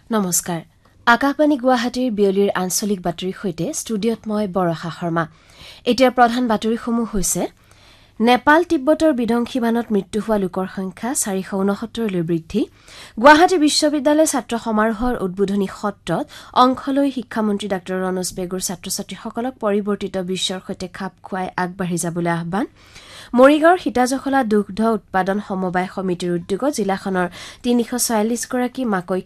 নমস্কাৰ আকাশবাণী গুৱাহাটীৰ বিয়লিৰ আঞ্চলিক বাতৰিৰ সৈতে ষ্টুডিঅত মই বৰষা শৰ্মা এতিয়া প্ৰধান বাতৰিসমূহ হৈছে নেপাল তিব্বতৰ বিধ্বংসী বানত মৃত্যু হোৱা লোকৰ সংখ্যা 469 লৈ বৃদ্ধি গুৱাহাটী বিশ্ববিদ্যালয় ছাত্ৰ সমাৰোহৰ উদ্বোধনী সত্ৰত অংশলৈ শিক্ষামন্ত্ৰী ডঃ ৰণোজ বেগুৰ ছাত্ৰ-ছাত্ৰীসকলক পৰিৱৰ্তিত বিশ্বৰ সৈতে খাপ খুৱাই আগবাঢ়ি যাবলৈ আহ্বান মৰিগাঁৱৰ সীতাজখলা দুগ্ধ উৎপাদন সমবায় সমিতিৰ উদ্যোগত জিলাখনৰ 346 গৰাকী মাকৈ